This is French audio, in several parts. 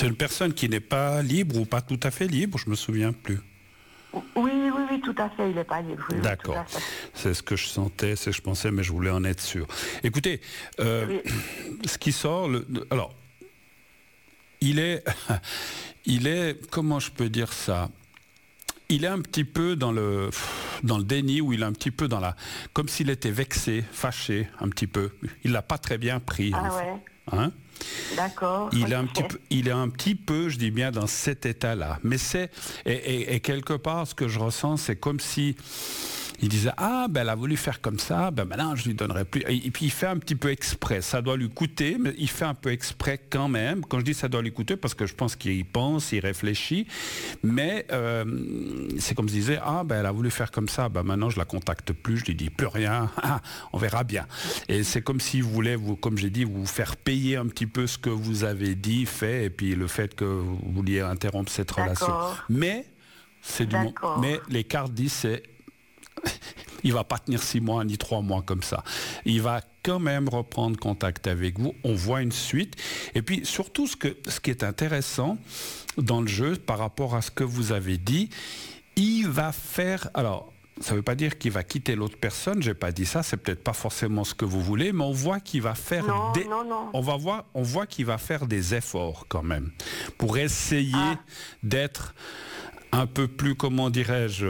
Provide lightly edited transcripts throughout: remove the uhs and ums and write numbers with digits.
C'est une personne qui n'est pas libre ou pas tout à fait libre, je me souviens plus. Oui, tout à fait, il n'est pas libre. Oui, D'accord, tout à fait. c'est ce que je sentais, c'est ce que je pensais, mais je voulais en être sûr. Écoutez, Oui. ce qui sort, alors, il est, comment je peux dire ça? Il est un petit peu dans le déni, ou il est un petit peu comme s'il était vexé, fâché, un petit peu. Il l'a pas très bien pris. Ah ouais. Hein? D'accord. Il est un petit peu, je dis bien, dans cet état-là. Mais et quelque part, ce que je ressens, c'est comme si il disait, elle a voulu faire comme ça, maintenant je lui donnerai plus. Et puis il fait un petit peu exprès. Ça doit lui coûter, mais il fait un peu exprès quand même. Quand je dis ça doit lui coûter, parce que je pense qu'il pense, il réfléchit. Mais c'est comme s'il disait, elle a voulu faire comme ça, maintenant je la contacte plus, je lui dis plus rien, on verra bien. Et c'est comme s'il voulait, comme j'ai dit, vous faire payer un petit peu ce que vous avez dit, fait, et puis le fait que vous vouliez interrompre cette relation. Mais mais les cartes disent, il va pas tenir 6 mois ni 3 mois comme ça. Il va quand même reprendre contact avec vous. On voit une suite. Et puis surtout, ce qui est intéressant dans le jeu par rapport à ce que vous avez dit, il va faire... Alors, ça ne veut pas dire qu'il va quitter l'autre personne, j'ai pas dit ça, c'est peut-être pas forcément ce que vous voulez, mais on voit qu'il va faire non. On voit qu'il va faire des efforts quand même pour essayer d'être un peu plus, comment dirais-je,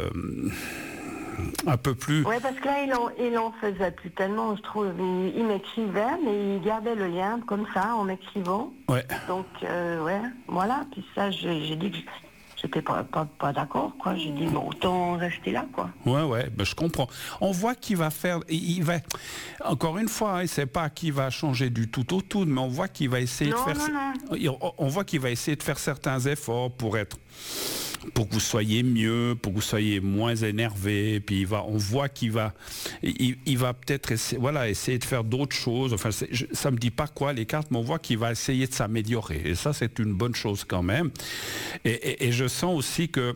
un peu plus... Oui, parce que là, il en faisait plus tellement, je trouve. Il m'écrivait, mais il gardait le lien comme ça, en m'écrivant. Ouais. Donc, voilà. Puis ça, j'ai dit que j'étais pas d'accord, quoi. J'ai dit, autant rester là, quoi. Ouais, je comprends. On voit qu'il va faire... Il va... Encore une fois, c'est pas qu'il va changer du tout au tout, mais on voit qu'il va essayer de faire... Non. On voit qu'il va essayer de faire certains efforts pour que vous soyez mieux, pour que vous soyez moins énervé, puis on voit qu'il va, il va peut-être essayer de faire d'autres choses. Enfin, ça me dit pas quoi les cartes, mais on voit qu'il va essayer de s'améliorer. Et ça, c'est une bonne chose quand même. Et je sens aussi que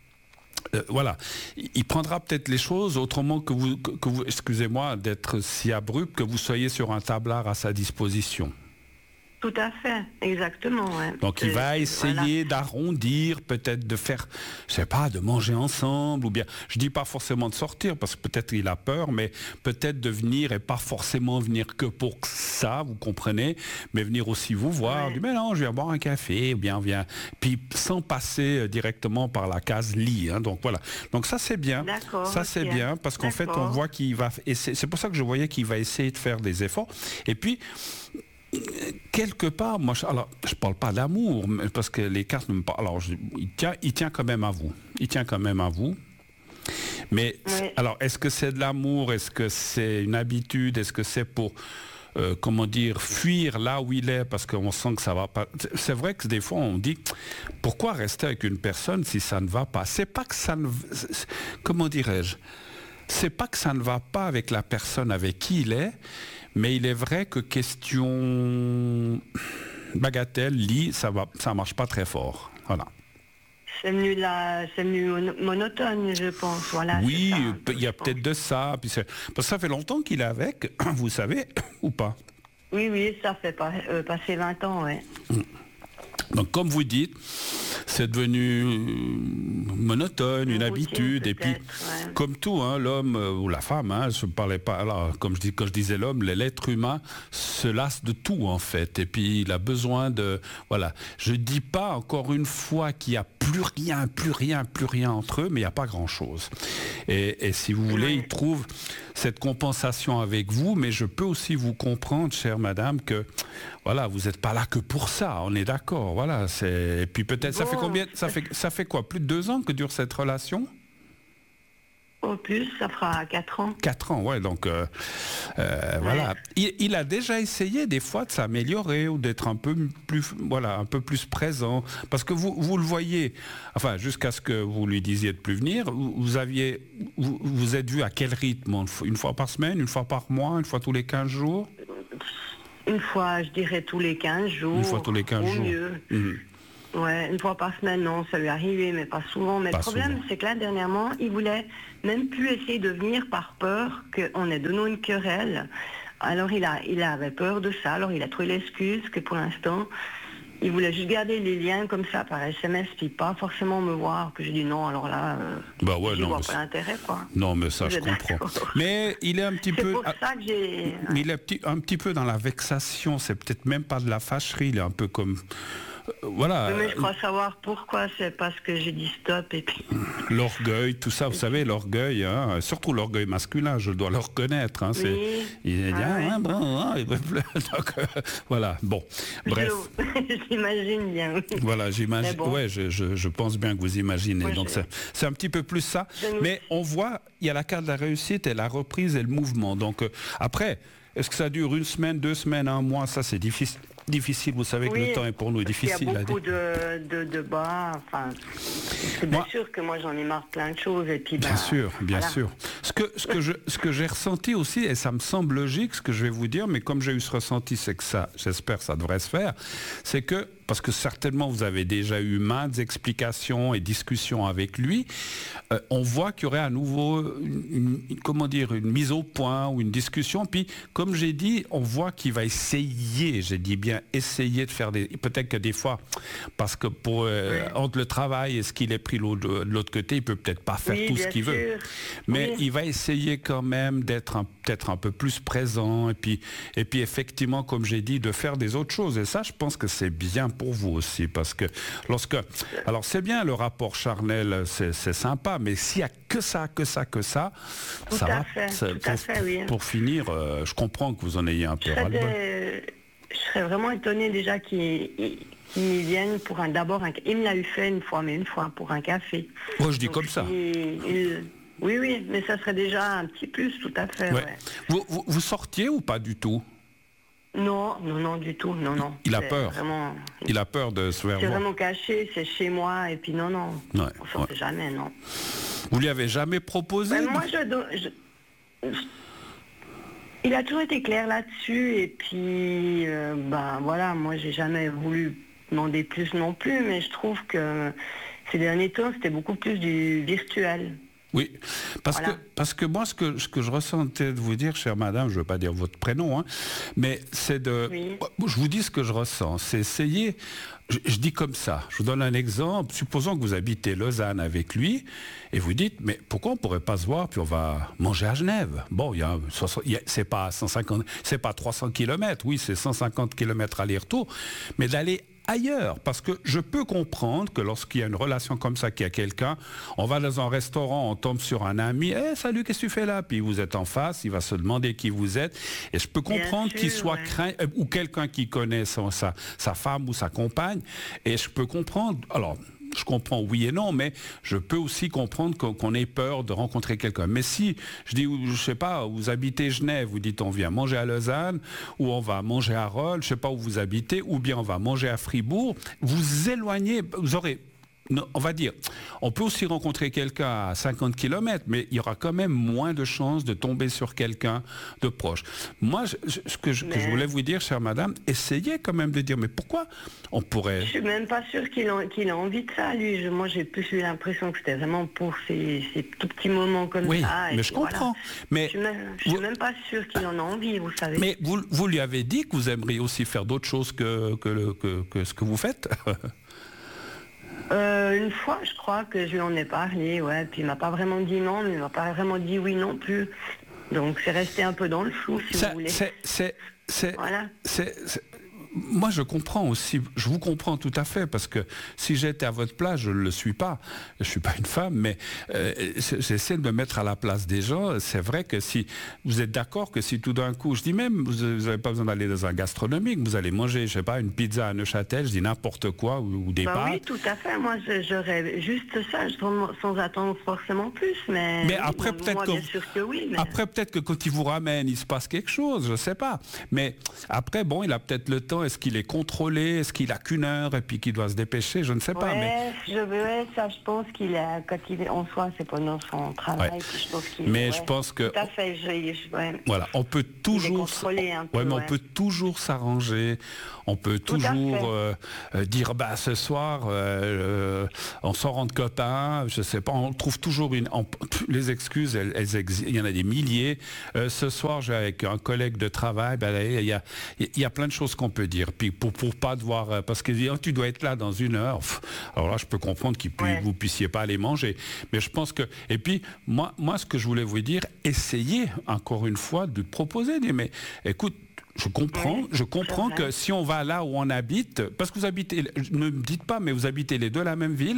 il prendra peut-être les choses autrement que vous, excusez-moi d'être si abrupt, que vous soyez sur un tablard à sa disposition. Tout à fait, exactement. Ouais. Donc il va essayer d'arrondir, peut-être de faire, je sais pas, de manger ensemble, ou bien, je dis pas forcément de sortir, parce que peut-être il a peur, mais peut-être de venir, et pas forcément venir que pour ça, vous comprenez, mais venir aussi vous voir, du mais non, je viens boire un café, ou bien viens, puis sans passer directement par la case lit. Hein, donc voilà. Donc ça c'est bien. Ça c'est bien, parce qu'en fait on voit qu'il va, et c'est pour ça que je voyais qu'il va essayer de faire des efforts. Et puis quelque part, moi, je parle pas d'amour, parce que les cartes ne me parlent. Alors, il tient quand même à vous. Il tient quand même à vous. Mais alors, est-ce que c'est de l'amour? Est-ce que c'est une habitude? Est-ce que c'est pour, comment dire, fuir là où il est parce qu'on sent que ça va pas? C'est vrai que des fois, on dit, pourquoi rester avec une personne si ça ne va pas? C'est pas que ça ne... Comment dirais-je? C'est pas que ça ne va pas avec la personne avec qui il est, mais il est vrai que question bagatelle, lit, ça marche pas très fort. Voilà. C'est mieux monotone, je pense. Voilà, oui, il y a peut-être de ça. Puis parce que ça fait longtemps qu'il est avec, vous savez, ou pas? Oui, ça fait passer 20 ans, ouais. Donc, comme vous dites, c'est devenu monotone, une habitude, et puis, comme tout, hein, l'homme ou la femme, hein, je ne parlais pas, alors, quand je disais l'homme, l'être humain se lasse de tout, en fait, et puis il a besoin de, voilà, je ne dis pas encore une fois qu'il n'y a plus rien entre eux, mais il n'y a pas grand-chose. Et si vous voulez, il trouve cette compensation avec vous, mais je peux aussi vous comprendre, chère madame, que voilà, vous n'êtes pas là que pour ça, on est d'accord, voilà. Et puis peut-être, ça fait combien, ça fait quoi, plus de 2 ans que dure cette relation? Au plus, ça fera 4 ans. 4 ans, ouais, donc voilà. Il a déjà essayé des fois de s'améliorer ou d'être un peu plus présent. Parce que vous le voyez, enfin, jusqu'à ce que vous lui disiez de plus venir, vous êtes vu à quel rythme? Une fois par semaine, une fois par mois, une fois tous les 15 jours? Une fois, je dirais tous les 15 jours. Une fois tous les 15 jours. Mieux. Ouais, une fois par semaine, non, ça lui arrivait, mais pas souvent. Mais le problème, c'est que là, dernièrement, il voulait même plus essayer de venir par peur qu'on ait de nous une querelle. Alors, il avait peur de ça. Alors, il a trouvé l'excuse que pour l'instant, il voulait juste garder les liens comme ça par SMS, puis pas forcément me voir. Que j'ai dit non, alors là, je vois pas l'intérêt, quoi. Non, mais ça, je comprends. Mais il est un petit peu... C'est pour ça que j'ai... Il est un petit peu dans la vexation, c'est peut-être même pas de la fâcherie, il est un peu comme... Voilà. Mais je crois savoir pourquoi, c'est parce que j'ai dit stop et puis... L'orgueil, tout ça, vous savez, l'orgueil, hein, surtout l'orgueil masculin, je dois le reconnaître. Hein, oui. Il est voilà, bon, bref. J'imagine bien. Voilà, j'imagine, bon. Ouais, je pense bien que vous imaginez. Donc c'est un petit peu plus ça. Mais on voit, il y a la carte de la réussite et la reprise et le mouvement. Donc après, est-ce que ça dure 1 semaine, 2 semaines, 1 mois? Ça, c'est difficile, vous savez que le temps est pour nous difficile. Il y a beaucoup de bas, enfin, c'est bien sûr que moi j'en ai marre plein de choses et puis bien sûr. Ce que j'ai ressenti aussi, et ça me semble logique ce que je vais vous dire, mais comme j'ai eu ce ressenti, c'est que ça, j'espère que ça devrait se faire, c'est que parce que certainement vous avez déjà eu maintes explications et discussions avec lui, on voit qu'il y aurait à nouveau une mise au point ou une discussion. Puis, comme j'ai dit, on voit qu'il va essayer, j'ai dit bien essayer de faire peut-être que des fois, parce que entre le travail et ce qu'il est pris de l'autre côté, il peut peut-être pas faire tout ce qu'il veut. Mais il va essayer quand même d'être peut-être un peu plus présent et puis effectivement, comme j'ai dit, de faire des autres choses. Et ça, je pense que c'est bien pour vous aussi, parce que alors c'est bien le rapport charnel, c'est sympa, mais s'il y a que ça, ça va. Pour finir, je comprends que vous en ayez un peu ras-le-bol. Je serais vraiment étonnée déjà qu'ils viennent pour d'abord il me l'a eu fait une fois pour un café. Moi, je dis comme ça. Oui, mais ça serait déjà un petit plus, tout à fait. Ouais. Vous sortiez ou pas du tout? Non, du tout, non. Il a peur. Il a peur de se faire voir. C'est vraiment caché, c'est chez moi, et puis non. On ne sortait jamais, non. Vous lui avez jamais proposé? Moi, il a toujours été clair là-dessus, et puis, voilà, moi, j'ai jamais voulu demander plus non plus, mais je trouve que ces derniers temps, c'était beaucoup plus du virtuel. Oui, parce que moi, ce que je ressentais de vous dire, chère madame, je ne veux pas dire votre prénom, hein, mais c'est je vous dis ce que je ressens, c'est essayer, je dis comme ça, je vous donne un exemple, supposons que vous habitez Lausanne avec lui, et vous dites, mais pourquoi on ne pourrait pas se voir, puis on va manger à Genève? Bon, c'est pas 300 km, oui, c'est 150 km aller-retour, mais d'aller ailleurs, parce que je peux comprendre que lorsqu'il y a une relation comme ça, qu'il y a quelqu'un, on va dans un restaurant, on tombe sur un ami, salut, qu'est-ce que tu fais là? Puis vous êtes en face, il va se demander qui vous êtes, et je peux comprendre qu'il soit craint, ou quelqu'un qui connaît sa femme ou sa compagne, et je peux comprendre, alors je comprends oui et non, mais je peux aussi comprendre qu'on ait peur de rencontrer quelqu'un. Mais si, je sais pas, vous habitez Genève, vous dites on vient manger à Lausanne, ou on va manger à Rolle, je sais pas où vous habitez, ou bien on va manger à Fribourg, vous éloignez, vous aurez... On va dire, on peut aussi rencontrer quelqu'un à 50 km, mais il y aura quand même moins de chances de tomber sur quelqu'un de proche. Moi, ce que je voulais vous dire, chère madame, essayez quand même de dire, mais pourquoi on pourrait... Je suis même pas sûre qu'il a envie de ça, lui. Moi, j'ai plus eu l'impression que c'était vraiment pour ces tout petits moments comme ça. Oui, mais je comprends. Voilà. Mais je suis même pas sûre qu'il en a envie, vous savez. Mais vous lui avez dit que vous aimeriez aussi faire d'autres choses que ce que vous faites? Une fois, je crois que je lui en ai parlé, puis il m'a pas vraiment dit non, mais il m'a pas vraiment dit oui non plus. Donc c'est resté un peu dans le flou, si vous voulez. Voilà. Moi, je comprends aussi, je vous comprends tout à fait, parce que si j'étais à votre place, je ne le suis pas. Je ne suis pas une femme, mais j'essaie de me mettre à la place des gens. C'est vrai que si vous êtes d'accord que si tout d'un coup, je dis même, vous n'avez pas besoin d'aller dans un gastronomique, vous allez manger, je sais pas, une pizza à Neuchâtel, je dis n'importe quoi, ou des pâtes. Oui, tout à fait. Moi, j'aurais juste ça, sans attendre forcément plus. Mais après, peut-être que, bien sûr que oui. Mais... Après, peut-être que quand il vous ramène, il se passe quelque chose, je ne sais pas. Mais après, bon, il a peut-être le temps. Est-ce qu'il est contrôlé? Est-ce qu'il a qu'une heure et puis qu'il doit se dépêcher? Je ne sais pas. Je pense qu'il a, quand il est en soi, c'est pendant son travail. Je pense que... Tout à fait. Voilà, on peut toujours... on peut toujours s'arranger. On peut toujours dire, ce soir, on sort entre copains, je ne sais pas, on trouve toujours les excuses, il y en a des milliers. Ce soir, j'ai avec un collègue de travail, il y a plein de choses qu'on peut dire. dire. Puis pour pas devoir... Parce que tu dois être là dans 1 heure. Alors là, je peux comprendre que vous puissiez pas aller manger. Mais je pense que... Et puis, moi, ce que je voulais vous dire, essayez, encore une fois, de proposer. Mais écoute, je comprends que si on va là où on habite... Parce que vous habitez... Ne me dites pas, mais vous habitez les deux la même ville ?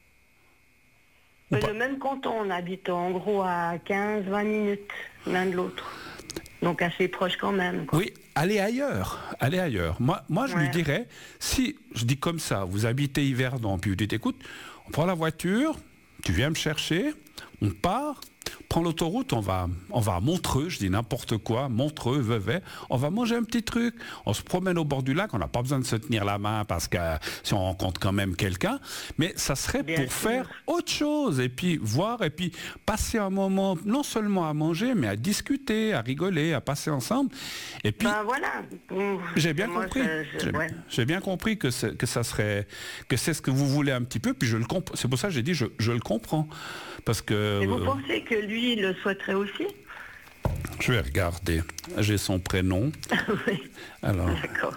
Le même canton, on habite en gros à 15-20 minutes l'un de l'autre. Donc assez proche quand même, quoi. Oui, allez ailleurs. Moi je lui dirais, si, je dis comme ça, vous habitez Yverdon, puis vous dites, écoute, on prend la voiture, tu viens me chercher, on part, prend l'autoroute, on va à Montreux, je dis n'importe quoi, Montreux, Vevey, on va manger un petit truc, on se promène au bord du lac, on n'a pas besoin de se tenir la main parce que si on rencontre quand même quelqu'un, mais ça serait pour faire autre chose et puis voir et puis passer un moment non seulement à manger mais à discuter, à rigoler, à passer ensemble et puis voilà. J'ai bien compris. J'ai bien compris que c'est ce que vous voulez un petit peu puis c'est pour ça que j'ai dit je le comprends parce que. Et vous pensez que lui il le souhaiterait aussi? Je vais regarder. J'ai son prénom. Oui. Alors. D'accord.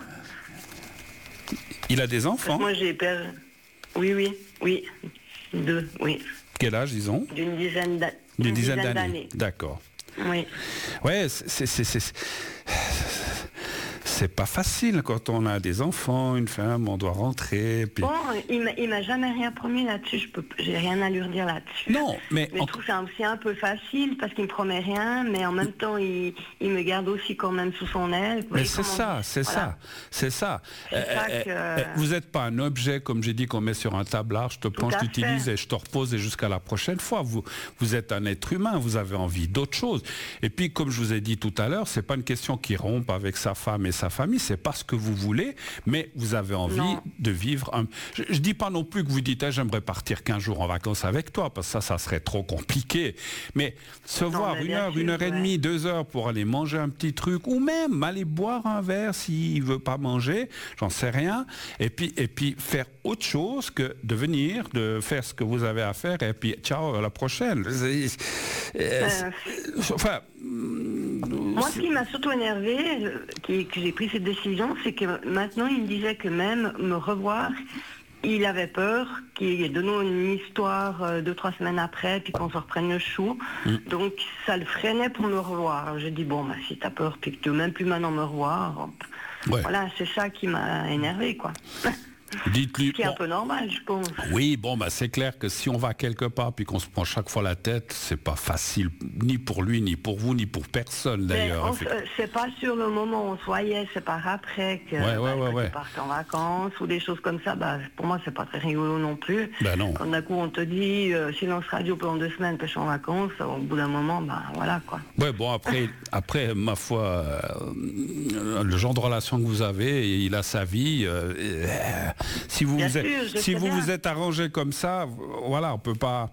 Il a des enfants? Moi j'ai peur. Oui. 2, oui. Quel âge, disons? D'une dizaine d'années. D'accord. Oui. Ouais, c'est pas facile quand on a des enfants, une femme, on doit rentrer. Puis... Bon, il m'a jamais rien promis là-dessus, j'ai rien à lui redire là-dessus. Non, mais je trouve ça aussi un peu facile parce qu'il me promet rien, mais en même temps il me garde aussi quand même sous son aile. Mais c'est ça. Vous n'êtes pas un objet, comme j'ai dit, qu'on met sur un tablard, je te prends, je t'utilise et je te repose et jusqu'à la prochaine fois. Vous êtes un être humain, vous avez envie d'autre chose. Et puis, comme je vous ai dit tout à l'heure, c'est pas une question qui rompe avec sa femme et sa famille, c'est pas ce que vous voulez, mais vous avez envie de vivre je dis pas non plus que vous dites j'aimerais partir 15 jours en vacances avec toi, parce que ça serait trop compliqué, mais voir 1 heure, 1 heure et demie, 2 heures pour aller manger un petit truc, ou même aller boire un verre s'il veut pas manger, j'en sais rien, et puis faire autre chose que de venir, de faire ce que vous avez à faire, et puis ciao, à la prochaine. Moi, ce qui m'a surtout énervé, que j'ai pris cette décision, c'est que maintenant, il me disait que même me revoir, il avait peur qu'il y ait de nouveau une histoire 2-3 semaines après, puis qu'on se reprenne le chou. Donc, ça le freinait pour me revoir. Alors, j'ai dit, bon, si t'as peur, puis que tu veux même plus maintenant me revoir, voilà, c'est ça qui m'a énervé, quoi. Dites-lui. Ce qui est un peu normal, je pense. Oui, c'est clair que si on va quelque part puis qu'on se prend chaque fois la tête, c'est pas facile, ni pour lui, ni pour vous, ni pour personne d'ailleurs. C'est pas sur le moment où on se voyait, c'est par après que tu partes en vacances ou des choses comme ça. Pour moi, c'est pas très rigolo non plus. Non. Quand d'un coup on te dit silence radio pendant 2 semaines, pêche en vacances, au bout d'un moment, voilà quoi. Après, ma foi, le genre de relation que vous avez, il a sa vie. Si vous vous êtes arrangé comme ça, voilà, on peut pas.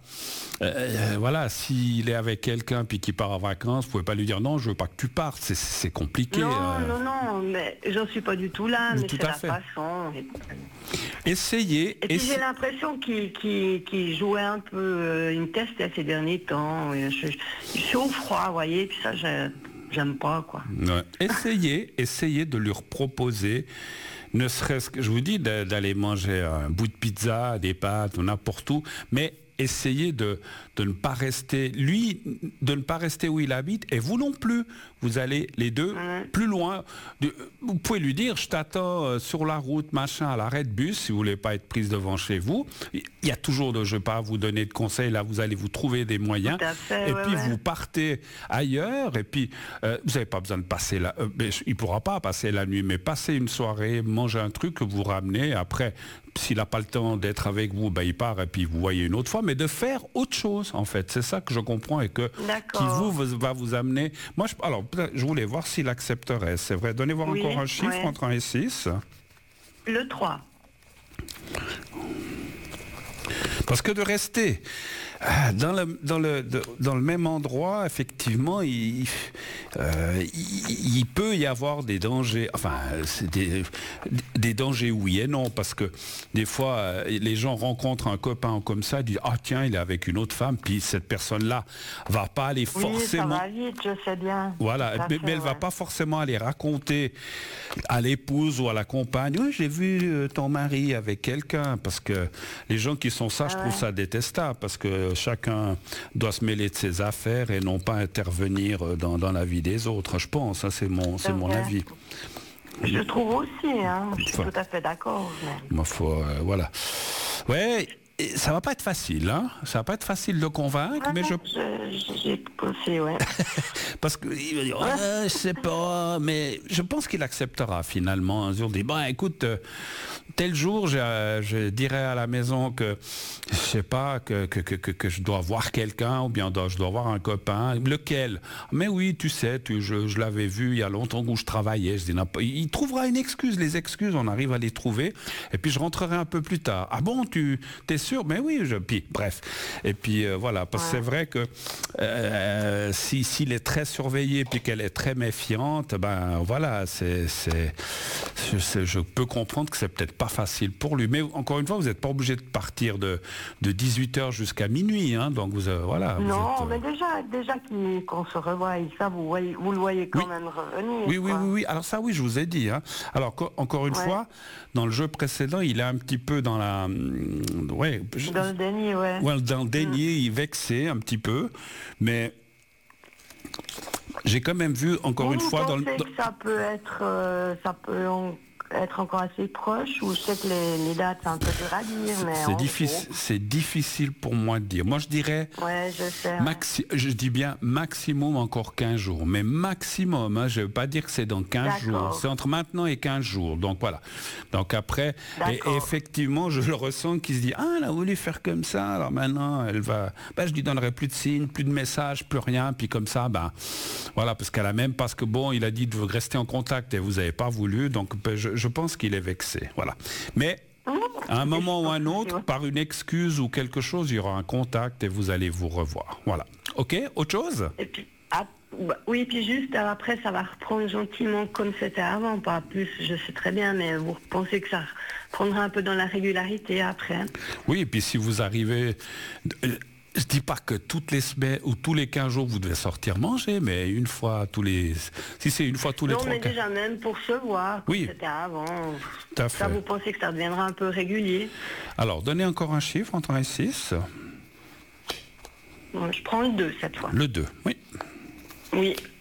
S'il est avec quelqu'un puis qu'il part en vacances, vous pouvez pas lui dire non, je veux pas que tu partes. C'est compliqué. Non, mais j'en suis pas du tout là, mais c'est la façon. Essayez. Et puis j'ai l'impression qu'il jouait un peu une test ces derniers temps. Je suis au froid, vous voyez, puis ça, j'aime pas, quoi. Ouais. Essayez de lui proposer. Ne serait-ce que, je vous dis, d'aller manger un bout de pizza, des pâtes ou n'importe où, mais essayez de ne pas rester, lui, de ne pas rester où il habite, et vous non plus. Vous allez les deux plus loin. Vous pouvez lui dire, je t'attends sur la route, machin, à l'arrêt de bus, si vous voulez pas être prise devant chez vous. Il y a toujours, je ne vais pas vous donner de conseils, là, vous allez vous trouver des moyens. Vous partez ailleurs, et puis, vous n'avez pas besoin de passer il ne pourra pas passer la nuit, mais passer une soirée, manger un truc que vous ramenez, après, s'il n'a pas le temps d'être avec vous, il part, et puis vous voyez une autre fois, mais de faire autre chose, en fait. C'est ça que je comprends, et qui va vous amener... Moi, je voulais voir s'il accepterait, c'est vrai. Donnez voir encore un chiffre entre 1 et 6. Le 3. Parce que de rester Dans le même endroit, effectivement, il peut y avoir des dangers. Enfin, c'est des dangers oui et non, parce que des fois, les gens rencontrent un copain comme ça, disent ah tiens, il est avec une autre femme, puis cette personne-là va pas aller forcément. Oui, ça va vite, je sais bien. Voilà, mais elle va pas forcément aller raconter à l'épouse ou à la compagne. Oui, j'ai vu ton mari avec quelqu'un, parce que les gens qui sont ça, je trouve ça détestable, parce que chacun doit se mêler de ses affaires et non pas intervenir dans la vie des autres, je pense. Ça, c'est mon avis. Je trouve aussi, hein. Je suis tout à fait d'accord. Ma foi, voilà. Ouais, ça va pas être facile, hein. Ça va pas être facile de convaincre, mais j'ai pensé, ouais. Parce qu'il va dire, je sais pas, mais je pense qu'il acceptera finalement. Un jour, il dit, bon, écoute, tel jour, je dirai à la maison que, je sais pas, que je dois voir quelqu'un, ou bien je dois voir un copain. Lequel? Mais oui, tu sais, je l'avais vu il y a longtemps où je travaillais. Je dis, il trouvera une excuse. Les excuses, on arrive à les trouver. Et puis, je rentrerai un peu plus tard. Ah bon, t'es sûr? Mais oui, puis bref. Et puis, voilà, parce que c'est vrai que s'il est très surveillé puis qu'elle est très méfiante, ben voilà, je peux comprendre que c'est peut-être pas facile pour lui. Mais encore une fois, vous n'êtes pas obligé de partir de 18h jusqu'à minuit, hein, donc voilà. Non, mais déjà qu'on se revoie, ça, vous le voyez quand même revenir. Oui. Alors ça, oui, je vous ai dit. Hein. Alors encore une fois, dans le jeu précédent, il est un petit peu dans la, dans le déni, dans le déni, il vexait un petit peu, mais j'ai quand même vu encore une fois que ça peut être encore assez proche, ou je sais que les dates c'est un peu dur à dire, mais c'est difficile pour moi de dire. Moi je dirais, je sais, je dis bien maximum encore 15 jours, mais maximum, hein, je ne veux pas dire que c'est dans 15 jours, c'est entre maintenant et 15 jours, donc voilà. Donc après, et effectivement je le ressens qui se dit, elle a voulu faire comme ça, alors maintenant elle va, je lui donnerai plus de signes, plus de messages, plus rien, puis comme ça, voilà, parce qu'elle a même, parce que bon, il a dit de rester en contact et vous n'avez pas voulu, donc je pense qu'il est vexé, voilà. Mais à un moment ou un autre, par une excuse ou quelque chose, il y aura un contact et vous allez vous revoir. Voilà. Ok, autre chose? Et puis, oui, puis juste après, ça va reprendre gentiment comme c'était avant, pas plus, je sais très bien, mais vous pensez que ça prendra un peu dans la régularité après? Oui, et puis si vous arrivez... Je dis pas que toutes les semaines ou tous les 15 jours vous devez sortir manger, mais si c'est une fois tous les 3 Non, mais déjà même pour se voir, comme c'était avant. Tout à fait. Ça, vous pensez que ça deviendra un peu régulier? Alors, donnez encore un chiffre entre 1 et 6. Bon, je prends le 2 cette fois. Le 2, oui. Oui.